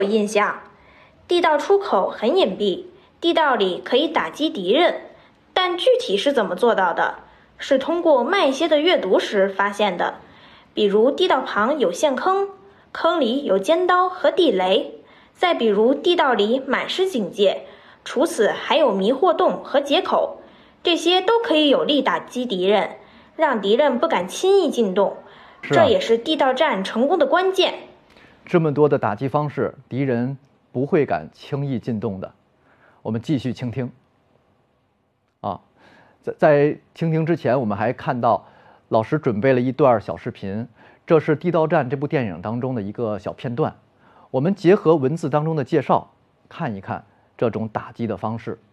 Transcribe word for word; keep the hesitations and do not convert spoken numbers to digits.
印象。地道出口很隐蔽，地道里可以打击敌人，但具体是怎么做到的？是通过慢些的阅读时发现的，比如地道旁有陷坑，坑里有尖刀和地雷，再比如地道里满是警戒，除此还有迷惑洞和接口，这些都可以有力打击敌人，让敌人不敢轻易进洞， 是啊， 这也是地道战成功的关键。 这么多的打击方式，敌人不会敢轻易进洞的。我们继续倾听。啊，在在倾听之前，我们还看到老师准备了一段小视频，这是《地道战》这部电影当中的一个小片段。我们结合文字当中的介绍，看一看这种打击的方式。